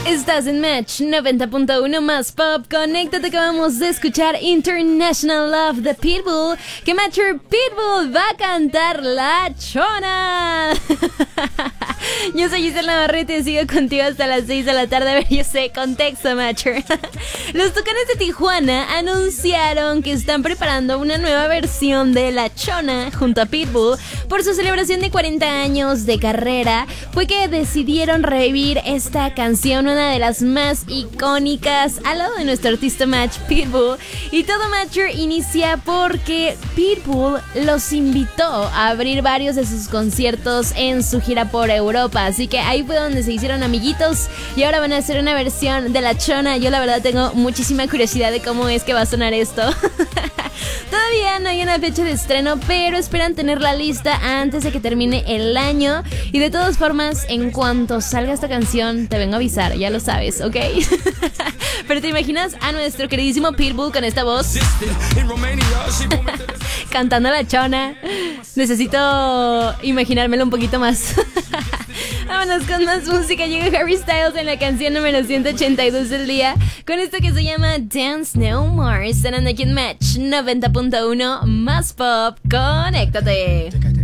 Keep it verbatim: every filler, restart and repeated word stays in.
Estás en Match noventa punto uno más Pop. Conéctate, que vamos a escuchar International Love de Pitbull, que Matcher Pitbull va a cantar La Chona. Yo soy Giselle Navarrete y sigo contigo hasta las seis de la tarde. A ver, yo sé, contexto, Matcher. Los Tucanes de Tijuana anunciaron que están preparando una nueva versión de La Chona junto a Pitbull por su celebración de cuarenta años de carrera. Fue que decidieron revivir esta canción, una de las más icónicas, al lado de nuestro artista Match Pitbull. Y todo, Matcher, inicia porque Pitbull los invitó a abrir varios de sus conciertos en su gira por Europa. Así que ahí fue donde se hicieron amiguitos y ahora van a hacer una versión de La Chona. Yo la verdad tengo muchísima curiosidad de cómo es que va a sonar esto. Todavía no hay una fecha de estreno, pero esperan tenerla lista antes de que termine el año. Y de todas formas, en cuanto salga esta canción, te vengo a avisar, ya lo sabes, ¿ok? Pero ¿te imaginas a nuestro queridísimo Pitbull con esta voz? Cantando La Chona. Necesito imaginármelo un poquito más. Vámonos con más música. Llega Harry Styles en la canción número ciento ochenta y dos del día, con esto que se llama Dance No More. Están aquí en Match noventa punto uno más Pop. Conéctate.